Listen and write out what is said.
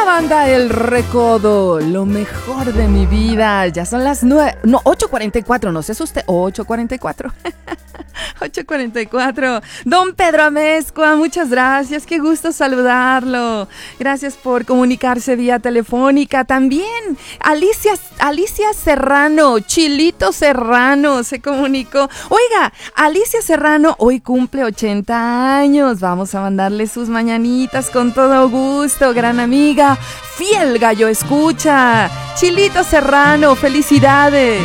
banda El Recodo, lo mejor de mi vida. Ya son las 8:44, no se asuste, 8:44. 8:44. Don Pedro Amezcua, muchas gracias, qué gusto saludarlo. Gracias por comunicarse vía telefónica. También Alicia Serrano, Chilito Serrano se comunicó. Oiga, Alicia Serrano hoy cumple 80 años. Vamos a mandarle sus mañanitas con todo gusto, gran amiga. Fiel Gallo Escucha. Chilito Serrano, felicidades.